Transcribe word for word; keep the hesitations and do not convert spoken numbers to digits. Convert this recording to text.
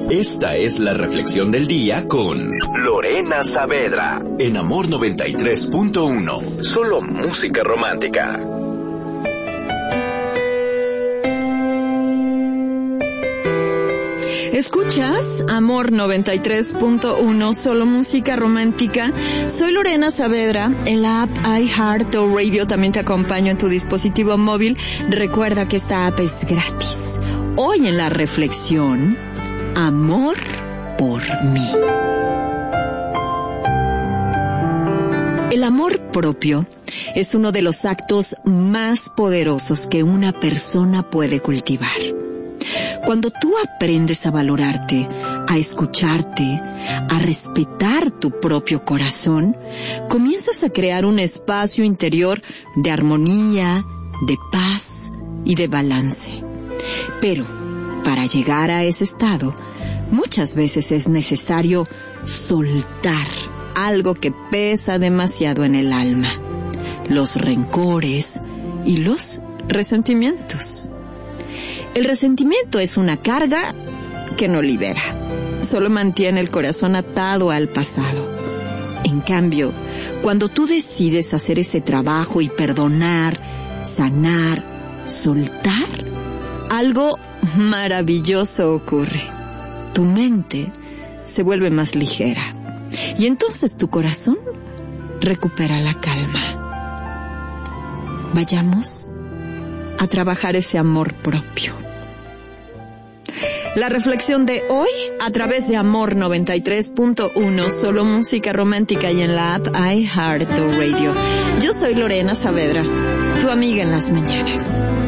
Esta es la reflexión del día con Lorena Saavedra en Amor noventa y tres punto uno. Solo música romántica. Escuchas Amor noventa y tres punto uno, solo música romántica. Soy Lorena Saavedra. En la app iHeartRadio también te acompaño en tu dispositivo móvil. Recuerda que esta app es gratis. Hoy en la reflexión, amor por mí. El amor propio es uno de los actos más poderosos que una persona puede cultivar. Cuando tú aprendes a valorarte, a escucharte, a respetar tu propio corazón, comienzas a crear un espacio interior de armonía, de paz y de balance. Pero, para llegar a ese estado, muchas veces es necesario soltar algo que pesa demasiado en el alma: los rencores y los resentimientos. El resentimiento es una carga que no libera, solo mantiene el corazón atado al pasado. En cambio, cuando tú decides hacer ese trabajo y perdonar, sanar, soltar, algo maravilloso ocurre. Tu mente se vuelve más ligera y entonces tu corazón recupera la calma. Vayamos a trabajar ese amor propio. La reflexión de hoy a través de Amor noventa y tres punto uno, solo música romántica, y en la app iHeartRadio. Yo soy Lorena Saavedra, tu amiga en las mañanas.